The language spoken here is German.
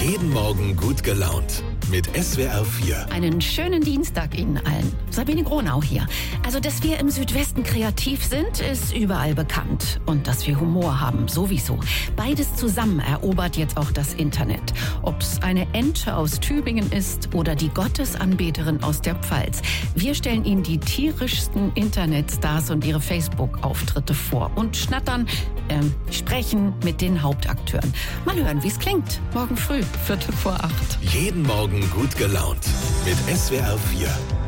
Jeden Morgen gut gelaunt. Mit SWR 4. Einen schönen Dienstag Ihnen allen. Sabine Gronau hier. Also, dass wir im Südwesten kreativ sind, ist überall bekannt. Und dass wir Humor haben, sowieso. Beides zusammen erobert jetzt auch das Internet. Ob's eine Ente aus Tübingen ist oder die Gottesanbeterin aus der Pfalz. Wir stellen Ihnen die tierischsten Internetstars und ihre Facebook-Auftritte vor und sprechen mit den Hauptakteuren. Mal hören, wie es klingt. Morgen früh, 7:45. Jeden Morgen gut gelaunt. Mit SWR 4.